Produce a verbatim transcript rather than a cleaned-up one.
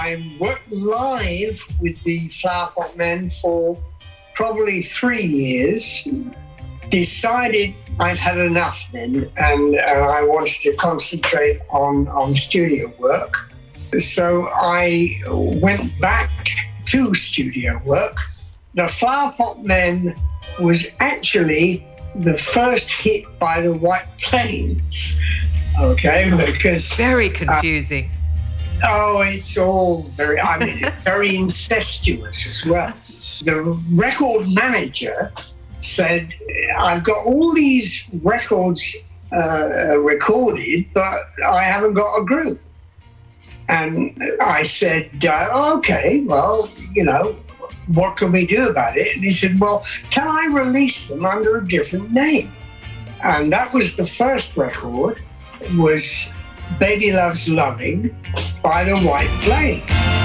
I worked live with the Flower Pot Men for probably three years. Decided I'd had enough then, and, and I wanted to concentrate on, on studio work. So I went back to studio work. The Flower Pot Men was actually the first hit by the White Plains, okay? Because very confusing. Uh, Oh, it's all very, I mean, very incestuous as well. The record manager said, I've got all these records uh, recorded, but I haven't got a group. And I said, uh, okay, well, you know, what can we do about it? And he said, well, can I release them under a different name? And that was the first record, was Baby Loves Loving by the White Plains.